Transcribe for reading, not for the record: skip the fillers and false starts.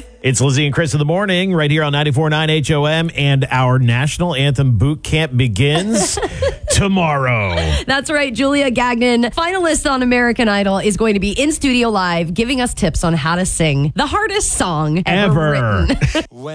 It's Lizzie and Chris in the morning right here on 94.9 HOM, and our national anthem boot camp begins tomorrow. That's right. Julia Gagnon, finalist on American Idol, is going to be in studio live giving us tips on how to sing the hardest song ever written.